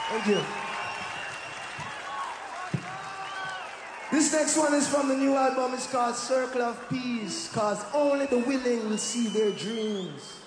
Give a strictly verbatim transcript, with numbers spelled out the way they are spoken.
Thank you. This next one is from the new album. It's called Circle of Peace, cause only the willing will see their dreams.